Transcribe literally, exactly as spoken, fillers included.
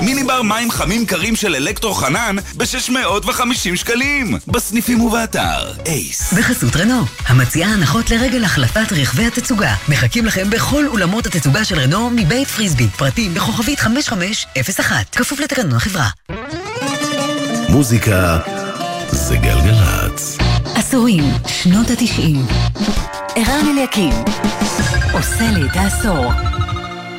מיני בר מים חמים קרים של אלקטרו חנן ב-שש מאות וחמישים שקלים. בסניפים ובאתר אייס. בחסות רנו, המציעה הנחות לרגל החלפת רכבי התצוגה. מחכים לכם בכל אולמות התצוגה של רנו מבית פריסבי. פרטים בכוכבית חמש חמש אפס אחת. כפוף לתקנון החברה. מוזיקה זה גלגלץ. עשורים, שנות התשעים. ערן אליקים עושה לי את העשור.